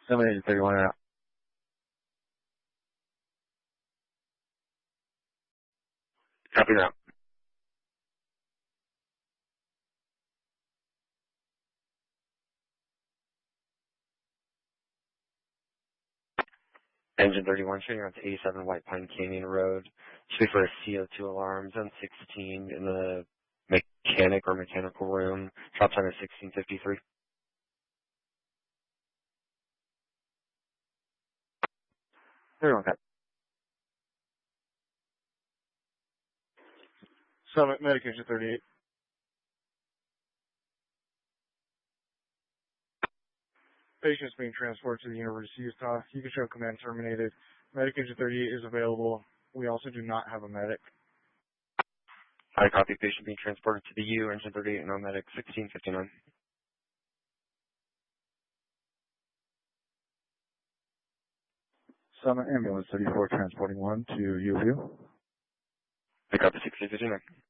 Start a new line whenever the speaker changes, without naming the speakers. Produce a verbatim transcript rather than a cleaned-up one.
Summit Engine thirty-one out. Copy now. Engine thirty-one, showing on to eighty-seven White Pine Canyon Road. Should be for a C O two alarm. Zone sixteen in the mechanic or mechanical room. Drop time is sixteen fifty-three. thirty-one, cut.
Summit Medic Engine thirty-eight. Patients being transported to the University of Utah. You can show command terminated. Medic Engine thirty-eight is available. We also do not have a medic.
I copy. Patient being transported to the U. Engine thirty-eight, no medic. sixteen fifty-nine.
Summit Ambulance thirty-four transporting one to U of U.
I copy. sixteen fifty-nine.